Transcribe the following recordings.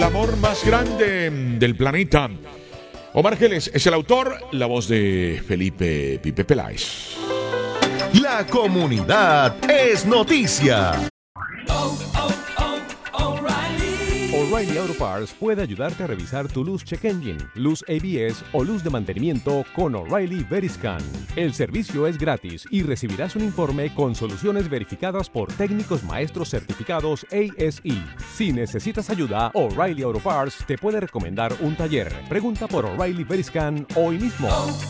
El amor más grande del planeta. Omar Geles es el autor, la voz de Felipe Pipe Peláez. La comunidad es noticia. O'Reilly Auto Parts puede ayudarte a revisar tu luz check engine, luz ABS o luz de mantenimiento con O'Reilly Veriscan. El servicio es gratis y recibirás un informe con soluciones verificadas por técnicos maestros certificados ASE. Si necesitas ayuda, O'Reilly Auto Parts te puede recomendar un taller. Pregunta por O'Reilly Veriscan hoy mismo.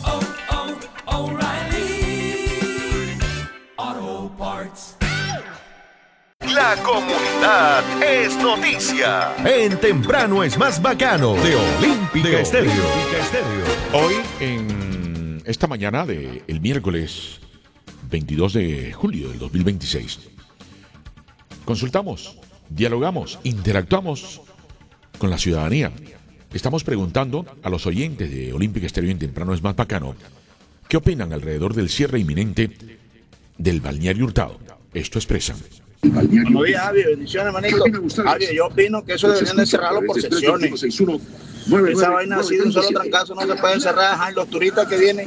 O'Reilly Auto Parts. La comunidad es noticia. En Temprano es más bacano de Olímpica Estéreo. Hoy, en esta mañana del miércoles 22 de julio del 2026, consultamos, dialogamos, interactuamos con la ciudadanía. Estamos preguntando a los oyentes de Olímpica Estéreo en Temprano es más bacano qué opinan alrededor del cierre inminente del balneario Hurtado. Esto expresan. Buenos días, Javi. Bendiciones, manito. Javi, yo opino que eso deberían de cerrarlo por sesiones. Esa vaina así de un solo trancazo no se puede cerrar. Ajá, y los turistas que vienen,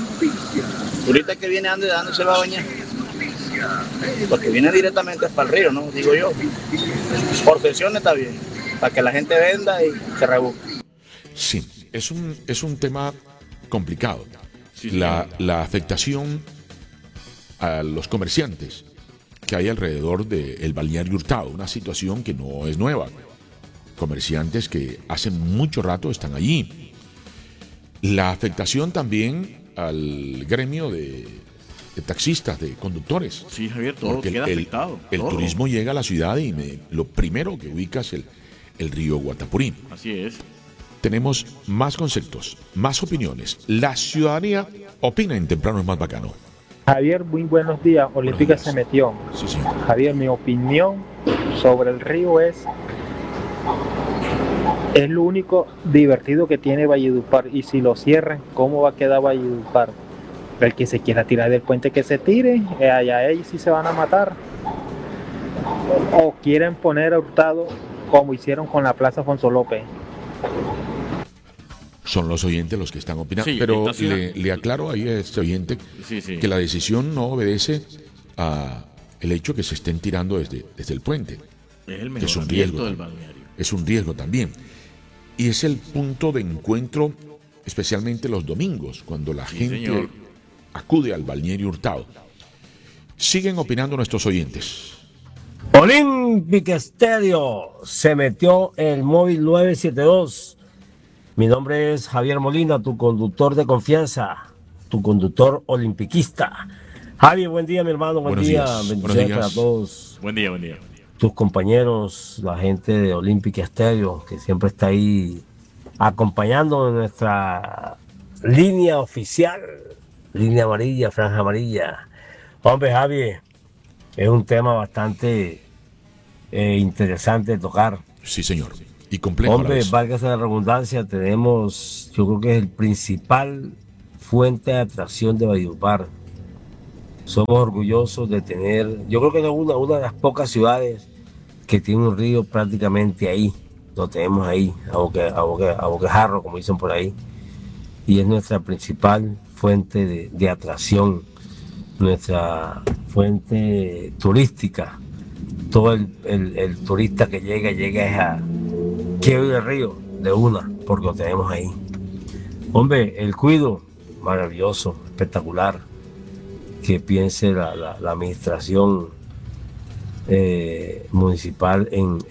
¿dónde se va a bañar? Porque viene directamente para el río, ¿no? Digo yo. Por sesiones está bien, para que la gente venda y se rebusque. Sí, es un tema complicado. La afectación a los comerciantes que hay alrededor del balneario Hurtado, una situación que no es nueva. Comerciantes que hace mucho rato están allí. La afectación también al gremio de taxistas, de conductores. Sí, Javier, todo queda afectado. El turismo llega a la ciudad y lo primero que ubica es el río Guatapurí. Así es. Tenemos más conceptos, más opiniones. La ciudadanía opina en Temprano es más bacano. Javier, muy buenos días. Olímpica se metió. Sí, sí. Javier, mi opinión sobre el río es lo único divertido que tiene Valledupar. Y si lo cierran, ¿cómo va a quedar Valledupar? El que se quiera tirar del puente que se tire, allá ellos sí se van a matar. O quieren poner a Hurtado como hicieron con la Plaza Afonso López. Son los oyentes los que están opinando, Sí, pero le aclaro ahí a este oyente que la decisión no obedece a el hecho que se estén tirando desde el puente. Es el Que es un riesgo del balneario. Es un riesgo también. Y es el punto de encuentro, especialmente los domingos, cuando la gente señor, acude al balneario Hurtado. Siguen opinando nuestros oyentes. Olímpica Estéreo, se metió el móvil 972. Mi nombre es Javier Molina, tu conductor de confianza, tu conductor olimpiquista. Javi, buen día, mi hermano, buen día. Bendiciones para todos. Buen día, buen día. Tus compañeros, la gente de Olímpica Estéreo, que siempre está ahí acompañando en nuestra línea oficial, línea amarilla, franja amarilla. Hombre, Javi, es un tema bastante interesante de tocar. Sí, señor. Y complejo. Hombre, válgase la redundancia, tenemos, yo creo que es el principal fuente de atracción de Valledupar. Somos orgullosos de tener, yo creo que es una de las pocas ciudades que tiene un río prácticamente ahí, lo tenemos ahí, a boquejarro, como dicen por ahí, y es nuestra principal fuente de atracción, nuestra fuente turística. Todo el turista que llega a quiero ir al río de una, porque lo tenemos ahí. Hombre, el cuido, maravilloso, espectacular. Que piense la administración municipal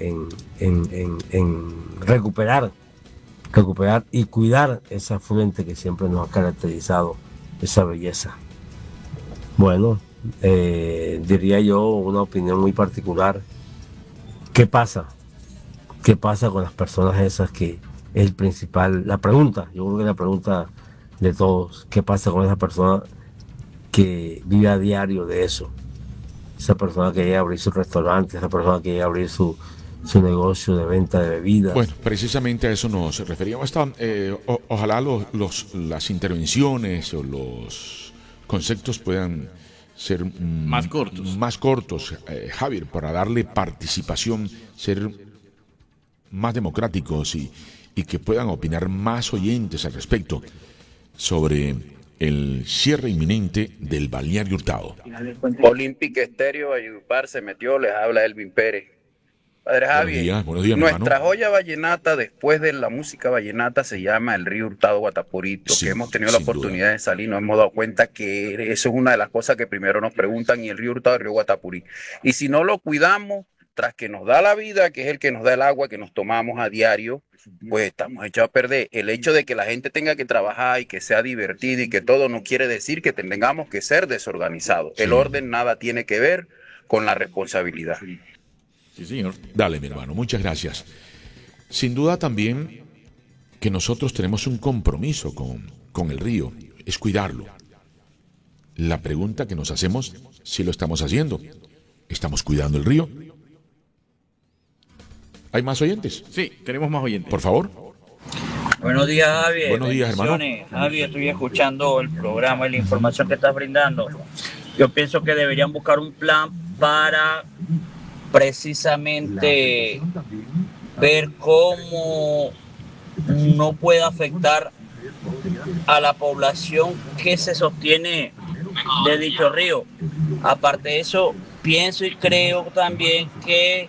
en recuperar y cuidar esa fuente que siempre nos ha caracterizado, esa belleza. Bueno, diría yo una opinión muy particular. ¿Qué pasa? ¿Qué pasa con las personas esas que es el principal? La pregunta, yo creo que la pregunta de todos, ¿qué pasa con esa persona que vive a diario de eso? Esa persona que llega a abrir su restaurante, esa persona que llega a abrir su negocio de venta de bebidas. Bueno, precisamente a eso nos referíamos. Ojalá las intervenciones o los conceptos puedan ser más cortos, Javier, para darle participación, ser más democráticos y que puedan opinar más oyentes al respecto sobre el cierre inminente del balneario Hurtado. Olímpica Estéreo, Valledupar se metió, les habla Elvin Pérez. Padre Javi, buenos días, nuestra hermano. joya vallenata después de la música vallenata se llama el río Hurtado Guatapurito, Sí, que hemos tenido la sin oportunidad de salir, nos hemos dado cuenta que eso es una de las cosas que primero nos preguntan, y el río Hurtado, el río Guatapurí. Y si no lo cuidamos, tras que nos da la vida, que es el que nos da el agua que nos tomamos a diario, pues estamos echados a perder. El hecho de que la gente tenga que trabajar y que sea divertido y que todo no quiere decir que tengamos que ser desorganizados. Sí. El orden nada tiene que ver con la responsabilidad. Sí, señor. Dale, mi hermano, muchas gracias. Sin duda también que nosotros tenemos un compromiso con el río, es cuidarlo. La pregunta que nos hacemos, si lo estamos haciendo, ¿estamos cuidando el río? ¿Hay más oyentes? Sí, tenemos más oyentes. Por favor. Buenos días, Javier. Buenos días, hermano. Javier, estoy escuchando el programa y la información que estás brindando. Yo pienso que deberían buscar un plan para precisamente ver cómo no puede afectar a la población que se sostiene de dicho río. Aparte de eso, pienso y creo también que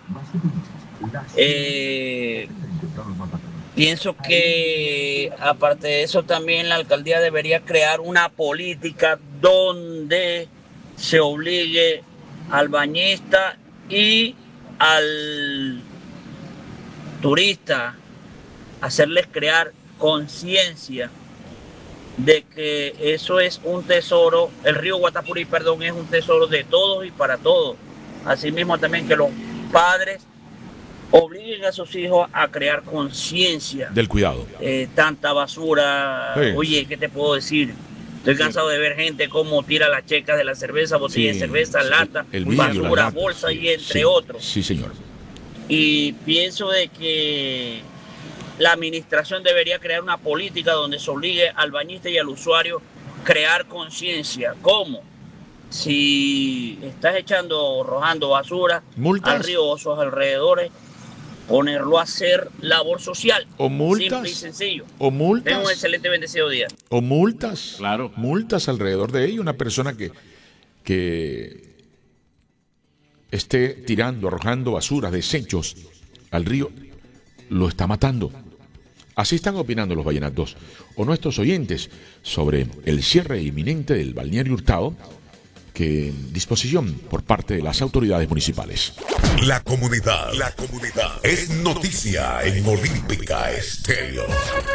aparte de eso también la alcaldía debería crear una política donde se obligue al bañista y al turista a hacerles crear conciencia de que eso es un tesoro, el río Guatapurí, perdón, es un tesoro de todos y para todos. Asimismo también que los padres obliguen a sus hijos a crear conciencia del cuidado. Tanta basura, Sí. Oye, ¿qué te puedo decir? Estoy cansado de ver gente cómo tira las checas de la cerveza, botella de cerveza, lata, el vidrio, la basura, lata, bolsa sí, y entre sí, otros. Sí, señor. Y pienso de que la administración debería crear una política donde se obligue al bañista y al usuario a crear conciencia. ¿Cómo? Si estás arrojando basura Multas. al río o a sus alrededores, ponerlo a hacer labor social. O multas. Simple y sencillo. O multas. Tengan un excelente bendecido día. O multas. Claro. Multas alrededor de ello. Una persona que esté tirando, arrojando basura, desechos al río, lo está matando. Así están opinando los vallenatos o nuestros oyentes sobre el cierre inminente del balneario Hurtado, que en disposición por parte de las autoridades municipales. La comunidad es noticia en Olímpica Estéreo.